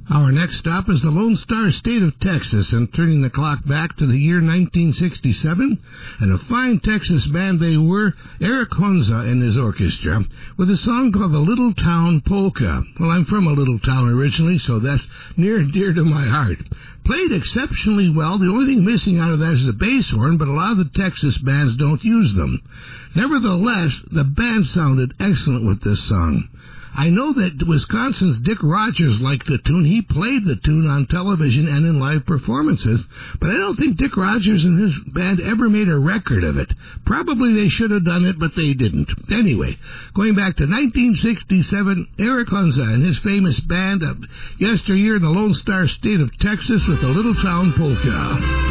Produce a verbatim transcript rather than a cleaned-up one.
Our next stop is the Lone Star State of Texas, and turning the clock back to the year nineteen sixty-seven, and a fine Texas band they were, Eric Hunza and his orchestra, with a song called The Little Town Polka. Well, I'm from a little town originally, so that's near and dear to my heart. Played exceptionally well. The only thing missing out of that is the bass horn, but a lot of the Texas bands don't use them. Nevertheless, the band sounded excellent with this song. I know that Wisconsin's Dick Rogers liked the tune. He played the tune on television and in live performances, but I don't think Dick Rogers and his band ever made a record of it. Probably they should have done it, but they didn't. Anyway, going back to nineteen sixty-seven, Eric Hunza and his famous band of yesteryear in the Lone Star State of Texas with the Little Town Polka.